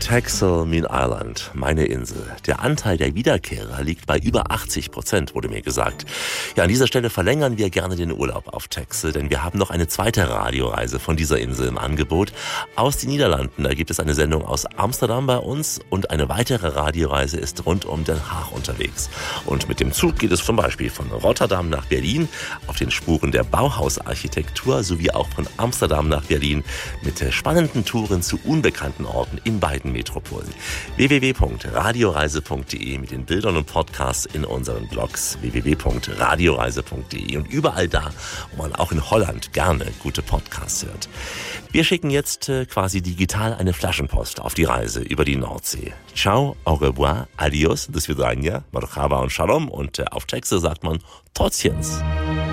Texel, mein Island, meine Insel. Der Anteil der Wiederkehrer liegt bei über 80%, wurde mir gesagt. Ja, an dieser Stelle verlängern wir gerne den Urlaub auf Texel, denn wir haben noch eine zweite Radioreise von dieser Insel im Angebot. Aus den Niederlanden, da gibt es eine Sendung aus Amsterdam bei uns und eine weitere Radioreise ist rund um Den Haag unterwegs. Und mit dem Zug geht es zum Beispiel von Rotterdam nach Berlin auf den Spuren der Bauhausarchitektur sowie auch von Amsterdam nach Berlin mit spannenden Touren zu unbekannten Orten in beiden Metropolen. www.radioreise.de mit den Bildern und Podcasts in unseren Blogs www.radioreise.de und überall da, wo man auch in Holland gerne gute Podcasts hört. Wir schicken jetzt quasi digital eine Flaschenpost auf die Reise über die Nordsee. Ciao, au revoir, adios, do svidania, marhaba und shalom und auf Texel sagt man Totjens.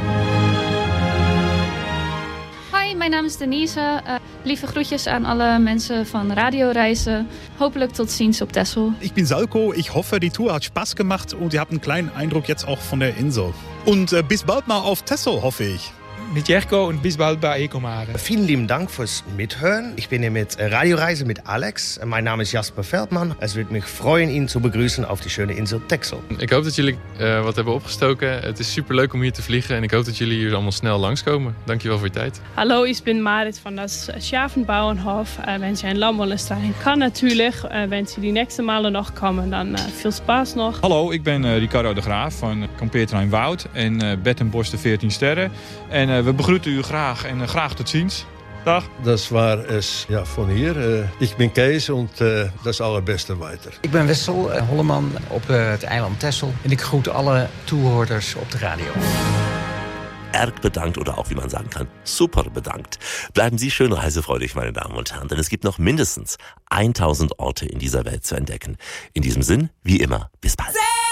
Mijn naam is Denise. Lieve groetjes aan alle mensen van Radioreise. Hopelijk tot ziens op Texel. Ich bin Salko. Ich hoffe, die Tour hat Spaß gemacht und ihr habt einen kleinen Eindruck jetzt auch von der Insel. Und bis bald mal auf Texel, hoffe ich. Mit Jerko und bis bald bei Ecomare. Vielen lieben Dank fürs Mithören. Ich bin hier mit Radioreise mit Alex. Mein Name ist Jasper Veldman. Es würde mich freuen, ihn zu begrüßen auf die schöne Insel Texel. Ik hoop dat jullie wat hebben opgestoken. Het is superleuk om hier te vliegen en ik hoop dat jullie hier allemaal snel langskomen. Dankjewel voor je tijd. Hallo, ich bin Marit von das Schafenbauernhof. Wenn Sie ein Lamm wollen streicheln kann, natürlich. Wenn Sie die nächsten Male noch kommen, dann viel Spaß noch. Hallo, ik ben Ricardo de Graaf van Kampeerterrein Woud en Bed en Bos de 14 Sterren. En we begroeten u graag en graag tot ziens. Dag. Das war es von hier. Ich bin Kees und das allerbeste weiter. Ik ben Wessel Holleman op het eiland Texel. En ik groet alle toehoorders op de radio. Erg bedankt oder auch, wie man sagen kann, super bedankt. Bleiben Sie schön reisefreudig, meine Damen und Herren, denn es gibt noch mindestens 1000 Orte in dieser Welt zu entdecken. In diesem Sinn, wie immer, bis bald.